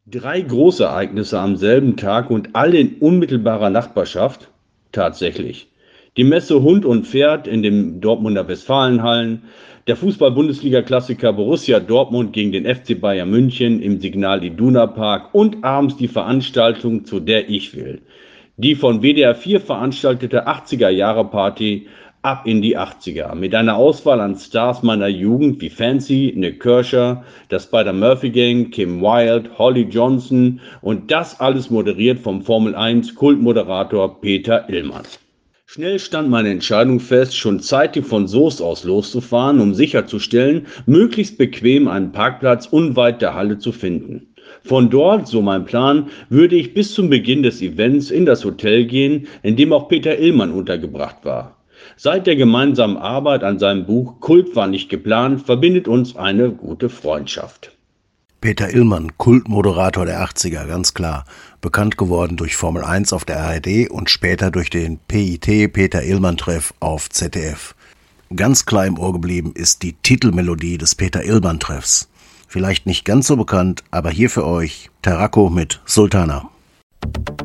3 Großereignisse am selben Tag und alle in unmittelbarer Nachbarschaft? Tatsächlich. Die Messe Hund und Pferd in den Dortmunder Westfalenhallen, der Fußball-Bundesliga-Klassiker Borussia Dortmund gegen den FC Bayern München im Signal Iduna Park und abends die Veranstaltung, zu der ich will. Die von WDR 4 veranstaltete 80er-Jahre-Party Ab in die 80er mit einer Auswahl an Stars meiner Jugend wie Fancy, Nick Kershaw, das Spider-Murphy Gang, Kim Wilde, Holly Johnson und das alles moderiert vom Formel 1 Kultmoderator Peter Illmann. Schnell stand meine Entscheidung fest, schon zeitig von Soest aus loszufahren, um sicherzustellen, möglichst bequem einen Parkplatz unweit der Halle zu finden. Von dort, so mein Plan, würde ich bis zum Beginn des Events in das Hotel gehen, in dem auch Peter Illmann untergebracht war. Seit der gemeinsamen Arbeit an seinem Buch Kult war nicht geplant, verbindet uns eine gute Freundschaft. Peter Illmann, Kultmoderator der 80er, ganz klar. Bekannt geworden durch Formel 1 auf der ARD und später durch den PIT Peter Illmann-Treff auf ZDF. Ganz klar im Ohr geblieben ist die Titelmelodie des Peter Illmann-Treffs. Vielleicht nicht ganz so bekannt, aber hier für euch Tarako mit Sultana.